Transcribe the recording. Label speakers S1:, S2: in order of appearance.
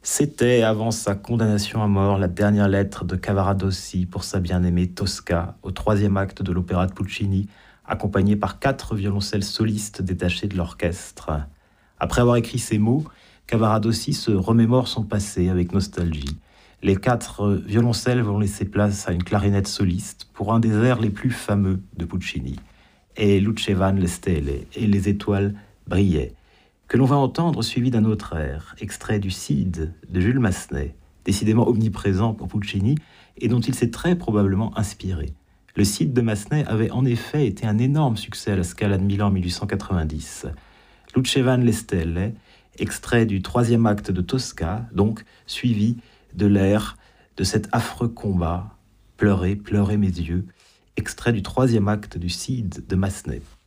S1: C'était, avant sa condamnation à mort, la dernière lettre de Cavaradossi pour sa bien-aimée Tosca, au troisième acte de l'opéra de Puccini, accompagné par 4 violoncelles solistes détachés de l'orchestre. Après avoir écrit ces mots, Cavaradossi se remémore son passé avec nostalgie. Les 4 violoncelles vont laisser place à une clarinette soliste pour un des airs les plus fameux de Puccini. Et Lucevan le stelle, et les étoiles brillaient, que l'on va entendre suivi d'un autre air, extrait du Cid de Jules Massenet, décidément omniprésent pour Puccini et dont il s'est très probablement inspiré. Le Cid de Massenet avait en effet été un énorme succès à la Scala de Milan en 1890. Lucevan le stelle, extrait du 3e acte de Tosca, donc suivi de l'air de cet affreux combat, Pleurez, pleurez mes yeux, extrait du 3e acte du Cid de Massenet.